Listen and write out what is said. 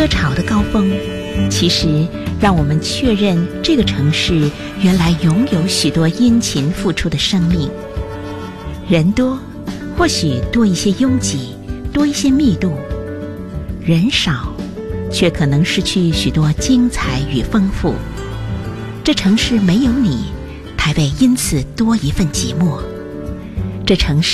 车潮的高峰，其实让我们确认这个城市原来拥有许多殷勤付出的生命。人多，或许多一些拥挤，多一些密度；人少，却可能失去许多精彩与丰富。这城市没有你，台北因此多一份寂寞。这城市